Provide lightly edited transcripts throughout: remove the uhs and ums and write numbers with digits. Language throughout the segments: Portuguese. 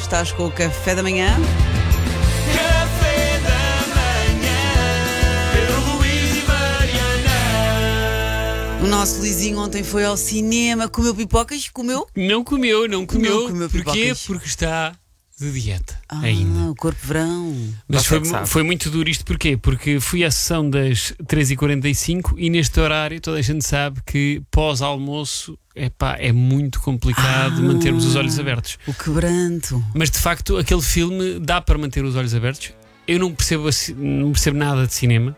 estás com o café da manhã. Café da manhã, Pedro, Luís e Mariana. O nosso Lizinho ontem foi ao cinema, comeu pipocas, comeu? Não comeu. Não comeu Porquê? pipocas. Porque está de dieta ainda. O corpo verão. Mas Você que sabe. foi muito duro isto, porquê? Porque fui à sessão das 13h45 e neste horário toda a gente sabe que pós-almoço é muito complicado mantermos os olhos abertos. O quebranto. Mas de facto aquele filme dá para manter os olhos abertos. Eu não percebo nada de cinema,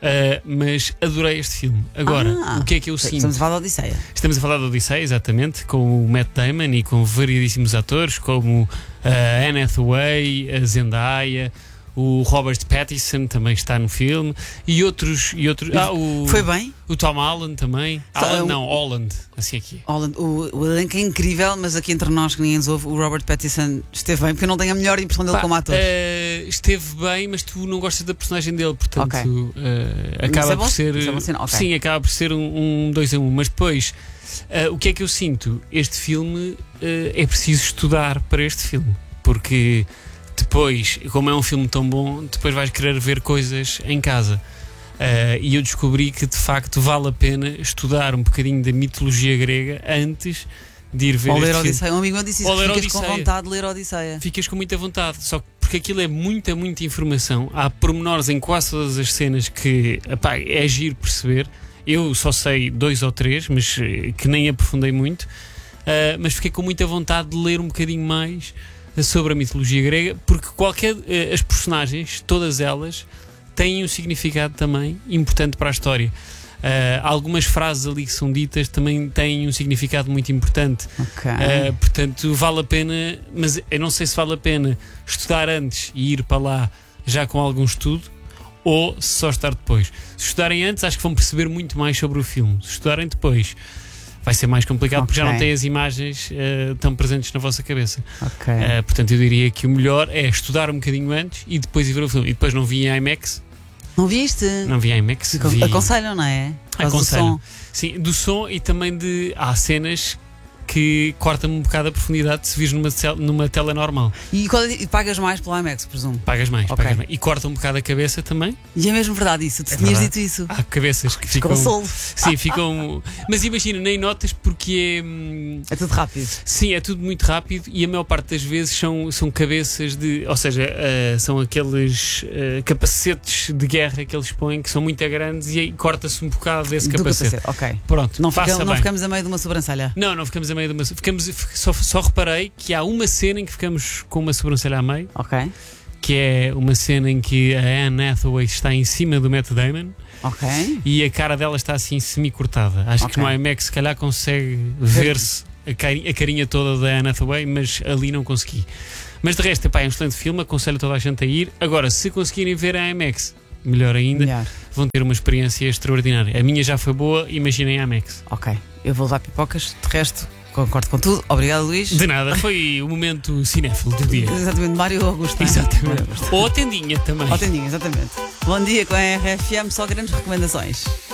mas adorei este filme. Agora, o que é que eu sinto? Estamos a falar da Odisseia. Estamos a falar da Odisseia, exatamente, com o Matt Damon e com variedíssimos atores, como a Anne Hathaway, a Zendaya, o Robert Pattinson também está no filme, e outros Foi bem? o Tom Holland também. Holland, assim aqui. Holland, o elenco é incrível, mas aqui entre nós que ninguém nos ouve, o Robert Pattinson esteve bem, porque eu não tenho a melhor impressão dele como ator. Esteve bem, mas tu não gostas da personagem dele, portanto acaba por ser. Sim, acaba por ser um 2-1. Mas depois, o que é que eu sinto? Este filme é preciso estudar para este filme, porque depois, como é um filme tão bom, depois vais querer ver coisas em casa. E eu descobri que de facto vale a pena estudar um bocadinho da mitologia grega antes de ir ver ou este ler filme. Odisseia. Um amigo meu disse isso, Ou ler ficas com Odisseia. vontade de ler Odisseia. Ficas com muita vontade, só que porque aquilo é muita informação. Há pormenores em quase todas as cenas que é giro perceber. Eu só sei 2 ou 3, mas que nem aprofundei muito. Mas fiquei com muita vontade de ler um bocadinho mais sobre a mitologia grega, porque as personagens, todas elas, têm um significado também importante para a história. Algumas frases ali que são ditas também têm um significado muito importante. Portanto, vale a pena, mas eu não sei se vale a pena estudar antes e ir para lá já com algum estudo, ou se só estar depois. Se estudarem antes, acho que vão perceber muito mais sobre o filme. Se estudarem depois, vai ser mais complicado, porque já não têm as imagens tão presentes na vossa cabeça. Portanto, eu diria que o melhor é estudar um bocadinho antes e depois ir ver o filme. E depois não vi em IMAX. Não viste? Não vi em IMAX. Aconselham, não é? Aconselho. Sim, do som e também há cenas que cortam-me um bocado a profundidade se vires numa tela normal. E pagas mais pelo IMAX, presumo? Pagas mais. E corta um bocado a cabeça também. E é mesmo verdade isso? Tu tinhas dito isso? Há cabeças que ficam... Consolo. Sim, ficam... Mas imagina, nem notas porque é... É tudo rápido. Sim, é tudo muito rápido e a maior parte das vezes são cabeças de... Ou seja, são aqueles capacetes de guerra que eles põem que são muito grandes e aí corta-se um bocado desse capacete. Pronto, não ficamos a meio de uma sobrancelha. Não ficamos a meio de uma... Só reparei que há uma cena em que ficamos com uma sobrancelha a meio. Que é uma cena em que a Anne Hathaway está em cima do Matt Damon. E a cara dela está assim semi-cortada. Acho que no IMAX se calhar consegue ver-se a carinha toda da Anne Hathaway, mas ali não consegui. Mas de resto, é um excelente filme, aconselho toda a gente a ir. Agora, se conseguirem ver a IMAX, melhor ainda, vão ter uma experiência extraordinária. A minha já foi boa, imaginem a IMAX. Eu vou levar pipocas, de resto concordo com tudo. Obrigado, Luís. De nada, foi o momento cinéfilo do dia. Exatamente, Mário Augusto. Exatamente. Ou a tendinha também. Ou a tendinha, exatamente. Bom dia com a RFM, só grandes recomendações.